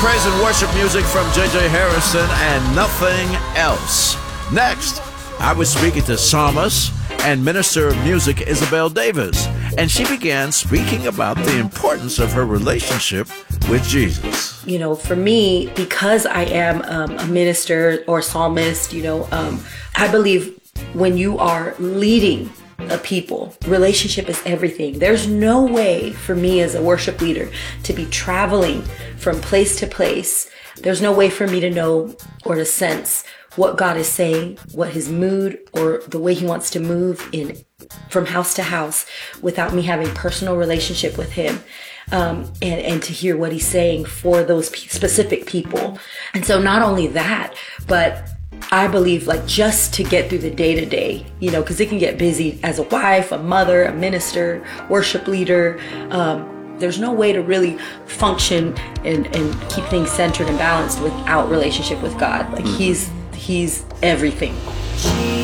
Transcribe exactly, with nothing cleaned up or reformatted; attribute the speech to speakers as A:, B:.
A: praise and worship music from J J Harrison and Nothing Else. Next, I was speaking to psalmist and minister of music Isabel Davis, and she began speaking about the importance of her relationship with Jesus.
B: You know, for me, because I am um, a minister or psalmist, you know, um, I believe when you are leading a people, relationship is everything. There's no way for me as a worship leader to be traveling from place to place. There's no way for me to know or to sense what God is saying, what his mood or the way he wants to move in from house to house without me having personal relationship with him. Um, and, and to hear what he's saying for those p- specific people. And so not only that, but I believe like just to get through the day to day, you know, because it can get busy as a wife, a mother, a minister, worship leader. Um, there's no way to really function and, and keep things centered and balanced without relationship with God. Like he's, he's everything.